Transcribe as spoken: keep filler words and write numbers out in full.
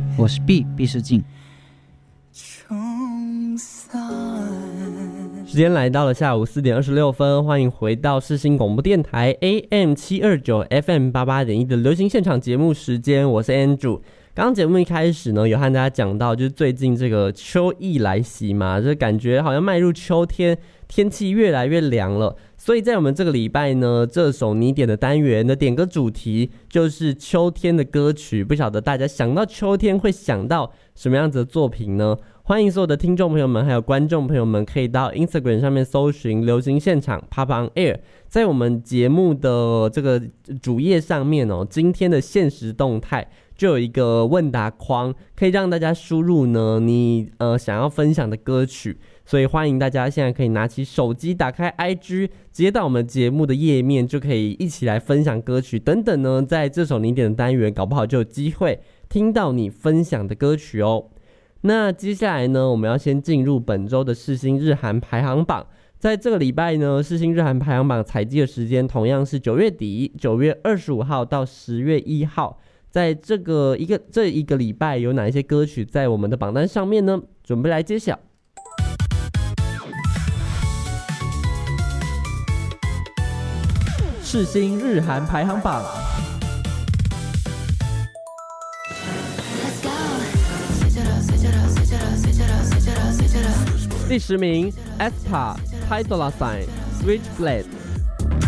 我是 B 毕世静。 时间来到了下午四点二十六分，欢迎回到世新广播电台 A M 七二九 F M 八八点一的流行现场节目时间，我是 Andrew。刚刚节目一开始呢，有和大家讲到，就是最近这个秋意来袭嘛，就感觉好像迈入秋天，天气越来越凉了。所以在我们这个礼拜呢，这首你点的单元的点歌主题就是秋天的歌曲。不晓得大家想到秋天会想到什么样子的作品呢？欢迎所有的听众朋友们还有观众朋友们可以到 Instagram 上面搜寻流行现场 Pop on Air， 在我们节目的这个主页上面哦，今天的限时动态就有一个问答框，可以让大家输入呢你呃想要分享的歌曲，所以欢迎大家现在可以拿起手机打开 I G， 直接到我们节目的页面就可以一起来分享歌曲等等呢，在这首你点的单元搞不好就有机会听到你分享的歌曲哦。那接下来呢，我们要先进入本周的世新日韩排行榜。在这个礼拜呢，世新日韩排行榜采集的时间同样是九月底，九月二十五号到十月一号。在这个一个这一个礼拜有哪一些歌曲在我们的榜单上面呢？准备来揭晓。世新日韩排行榜。第十名 aespa 拍 Dollar Sign Switchblade。